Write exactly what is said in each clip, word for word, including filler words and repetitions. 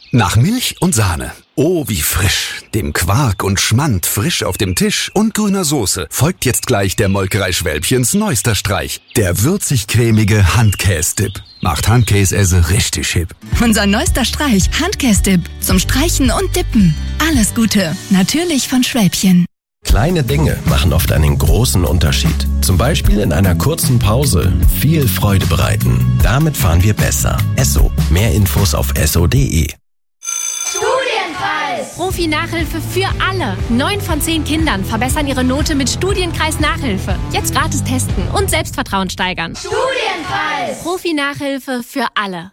Nach Milch und Sahne. Oh, wie frisch. Dem Quark und Schmand frisch auf dem Tisch und grüner Soße folgt jetzt gleich der Molkerei Schwälbchens neuester Streich. Der würzig-cremige Handkäse-Dip. Macht Handkäse richtig hip. Unser neuester Streich, Handkäse-Dip. Zum Streichen und Dippen. Alles Gute. Natürlich von Schwälbchen. Kleine Dinge machen oft einen großen Unterschied. Zum Beispiel in einer kurzen Pause viel Freude bereiten. Damit fahren wir besser. Esso. Mehr Infos auf esso punkt de. Studienkreis! Profi-Nachhilfe für alle. Neun von zehn Kindern verbessern ihre Note mit Studienkreis-Nachhilfe. Jetzt gratis testen und Selbstvertrauen steigern. Studienkreis! Profi-Nachhilfe für alle.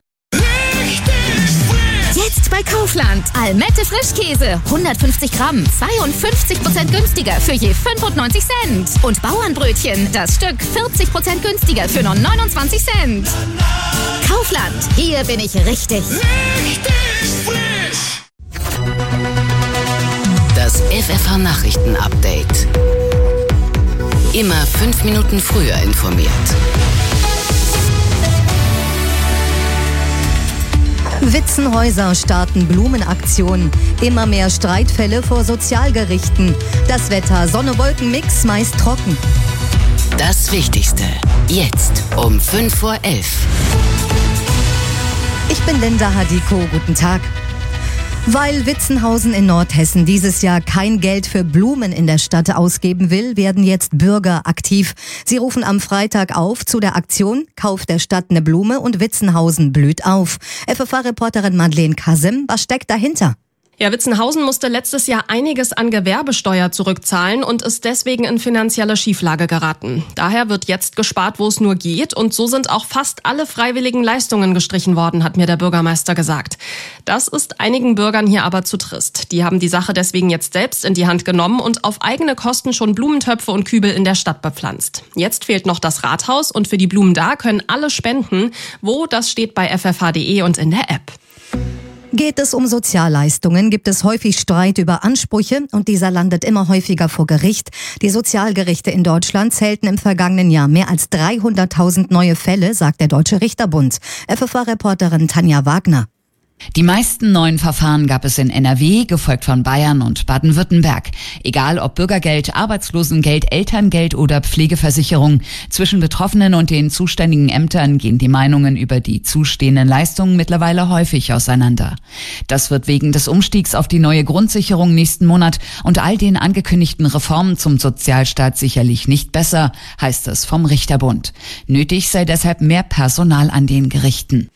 Jetzt bei Kaufland. Almette Frischkäse. hundertfünfzig Gramm. zweiundfünfzig Prozent günstiger für je fünfundneunzig Cent. Und Bauernbrötchen. Das Stück vierzig Prozent günstiger für nur neunundzwanzig Cent. Kaufland. Hier bin ich richtig. Richtig frisch. Das F F H-Nachrichten-Update. Immer fünf Minuten früher informiert. Witzenhäuser starten Blumenaktion. Immer mehr Streitfälle vor Sozialgerichten. Das Wetter, Sonne-Wolken-Mix, meist trocken. Das Wichtigste. Jetzt um fünf Uhr elf. Ich bin Linda Hadiko. Guten Tag. Weil Witzenhausen in Nordhessen dieses Jahr kein Geld für Blumen in der Stadt ausgeben will, werden jetzt Bürger aktiv. Sie rufen am Freitag auf zu der Aktion Kauf der Stadt eine Blume und Witzenhausen blüht auf. F F H-Reporterin Madeleine Kasim, was steckt dahinter? Ja, Witzenhausen musste letztes Jahr einiges an Gewerbesteuer zurückzahlen und ist deswegen in finanzielle Schieflage geraten. Daher wird jetzt gespart, wo es nur geht, und so sind auch fast alle freiwilligen Leistungen gestrichen worden, hat mir der Bürgermeister gesagt. Das ist einigen Bürgern hier aber zu trist. Die haben die Sache deswegen jetzt selbst in die Hand genommen und auf eigene Kosten schon Blumentöpfe und Kübel in der Stadt bepflanzt. Jetzt fehlt noch das Rathaus und für die Blumen da können alle spenden. Wo, das steht bei f f h punkt de und in der App. Geht es um Sozialleistungen, gibt es häufig Streit über Ansprüche und dieser landet immer häufiger vor Gericht. Die Sozialgerichte in Deutschland zählten im vergangenen Jahr mehr als dreihunderttausend neue Fälle, sagt der Deutsche Richterbund. F F H-Reporterin Tanja Wagner. Die meisten neuen Verfahren gab es in N R W, gefolgt von Bayern und Baden-Württemberg. Egal ob Bürgergeld, Arbeitslosengeld, Elterngeld oder Pflegeversicherung. Zwischen Betroffenen und den zuständigen Ämtern gehen die Meinungen über die zustehenden Leistungen mittlerweile häufig auseinander. Das wird wegen des Umstiegs auf die neue Grundsicherung nächsten Monat und all den angekündigten Reformen zum Sozialstaat sicherlich nicht besser, heißt es vom Richterbund. Nötig sei deshalb mehr Personal an den Gerichten.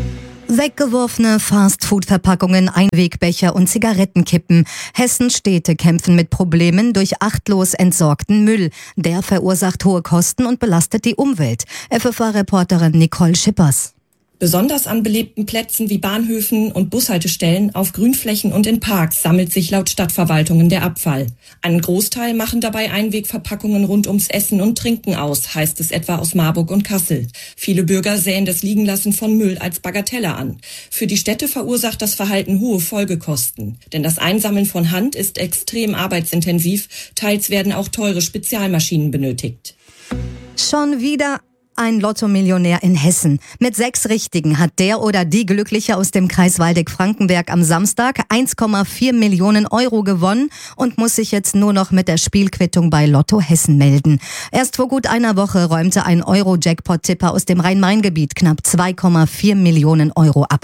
Weggeworfene Fastfood-Verpackungen, Einwegbecher und Zigarettenkippen. Hessens Städte kämpfen mit Problemen durch achtlos entsorgten Müll. Der verursacht hohe Kosten und belastet die Umwelt. F F H-Reporterin Nicole Schippers. Besonders an belebten Plätzen wie Bahnhöfen und Bushaltestellen, auf Grünflächen und in Parks sammelt sich laut Stadtverwaltungen der Abfall. Einen Großteil machen dabei Einwegverpackungen rund ums Essen und Trinken aus, heißt es etwa aus Marburg und Kassel. Viele Bürger sähen das Liegenlassen von Müll als Bagatelle an. Für die Städte verursacht das Verhalten hohe Folgekosten. Denn das Einsammeln von Hand ist extrem arbeitsintensiv, teils werden auch teure Spezialmaschinen benötigt. Schon wieder ein Lotto-Millionär in Hessen. Mit sechs Richtigen hat der oder die Glückliche aus dem Kreis Waldeck-Frankenberg am Samstag eins Komma vier Millionen Euro gewonnen und muss sich jetzt nur noch mit der Spielquittung bei Lotto Hessen melden. Erst vor gut einer Woche räumte ein Euro-Jackpot-Tipper aus dem Rhein-Main-Gebiet knapp zwei Komma vier Millionen Euro ab.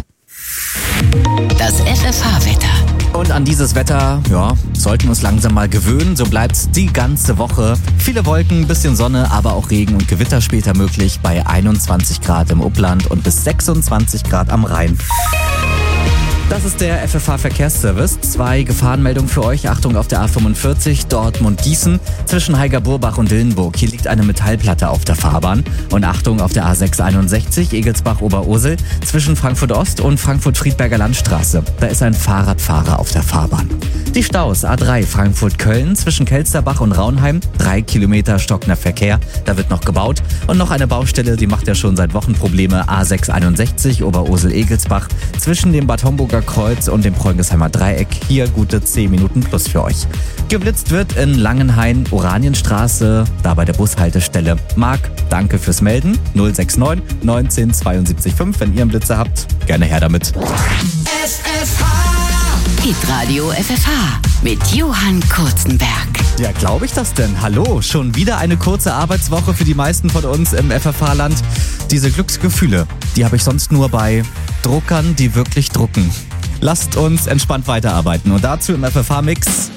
Das F F H-Wetter. Und an dieses Wetter, ja, sollten wir uns langsam mal gewöhnen. So bleibt's die ganze Woche. Viele Wolken, bisschen Sonne, aber auch Regen und Gewitter später möglich bei einundzwanzig Grad im Upland und bis sechsundzwanzig Grad am Rhein. Das ist der F F H-Verkehrsservice. Zwei Gefahrenmeldungen für euch. Achtung auf der A fünfundvierzig, Dortmund-Gießen. Zwischen Heiger-Burbach und Dillenburg. Hier liegt eine Metallplatte auf der Fahrbahn. Und Achtung auf der A sechshunderteinundsechzig, Egelsbach-Oberursel. Zwischen Frankfurt-Ost und Frankfurt-Friedberger Landstraße. Da ist ein Fahrradfahrer auf der Fahrbahn. Die Staus A drei Frankfurt-Köln zwischen Kelsterbach und Raunheim. Drei Kilometer stockender Verkehr. Da wird noch gebaut. Und noch eine Baustelle, die macht ja schon seit Wochen Probleme. A sechshunderteinundsechzig Oberursel-Egelsbach. Zwischen dem Bad Homburger Kreuz und dem Preungesheimer Dreieck. Hier gute zehn Minuten plus für euch. Geblitzt wird in Langenhain, Oranienstraße, da bei der Bushaltestelle. Marc, danke fürs Melden. null sechs neun neunzehn zweiundsiebzig fünf, wenn ihr einen Blitzer habt. Gerne her damit. F F H. Hitradio F F H mit Johann Kurzenberg. Ja, glaube ich das denn? Hallo, schon wieder eine kurze Arbeitswoche für die meisten von uns im F F H-Land. Diese Glücksgefühle, die habe ich sonst nur bei Druckern, die wirklich drucken. Lasst uns entspannt weiterarbeiten und dazu im F F H-Mix